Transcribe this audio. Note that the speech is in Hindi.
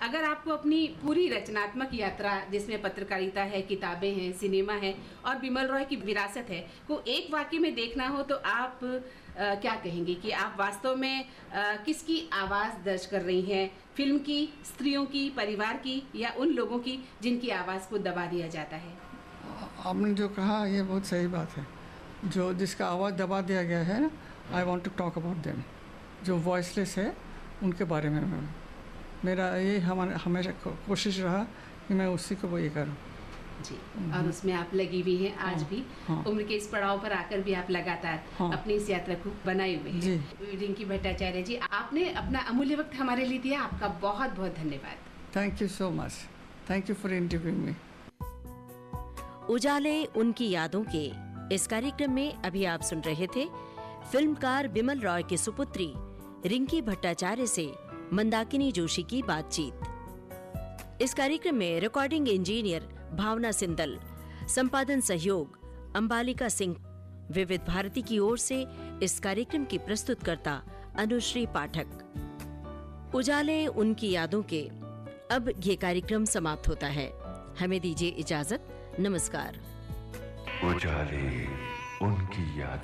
अगर आपको अपनी पूरी रचनात्मक यात्रा, जिसमें पत्रकारिता है, किताबें हैं, सिनेमा है और बिमल रॉय की विरासत है, को एक वाक्य में देखना हो तो आप क्या कहेंगे कि आप वास्तव में किसकी आवाज़ दर्ज कर रही हैं? फिल्म की, स्त्रियों की, परिवार की, या उन लोगों की जिनकी आवाज़ को दबा दिया जाता है? आपने जो कहा ये बहुत सही बात है। जो जिसका आवाज़ दबा दिया गया है, I want to talk about them. जो वॉइसलेस है उनके बारे में मेरा ये हमेशा कोशिश रहा कि मैं उसी को वही करूँ जी। और उसमें आप लगी हुई हैं आज भी। उम्र के इस पड़ाव पर आकर भी आप लगातार अपनी इस यात्रा को बनाए हुए हैं। रिंकी भट्टाचार्य जी, आपने अपना अमूल्य वक्त हमारे लिए दिया, आपका बहुत बहुत धन्यवाद। Thank you so much. Thank you for interviewing मी। उजाले उनकी यादों के इस कार्यक्रम में अभी आप सुन रहे थे फिल्मकार बिमल रॉय की सुपुत्री रिंकी भट्टाचार्य से मंदाकिनी जोशी की बातचीत। इस कार्यक्रम में रिकॉर्डिंग इंजीनियर भावना सिंदल, संपादन सहयोग अंबालिका सिंह। विविध भारती की ओर से इस कार्यक्रम की प्रस्तुतकर्ता अनुश्री पाठक। उजाले उनकी यादों के अब ये कार्यक्रम समाप्त होता है। हमें दीजिए इजाजत। नमस्कार। उजाले उनकी यादें।